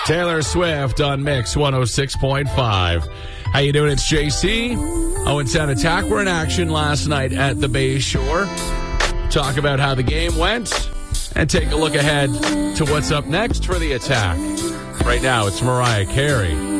Taylor Swift on Mix 106.5. How you doing? It's JC. Owen Sound Attack were in action last night at the Bay Shore. Talk about how the game went and take a look ahead to what's up next for the Attack. Right now, it's Mariah Carey.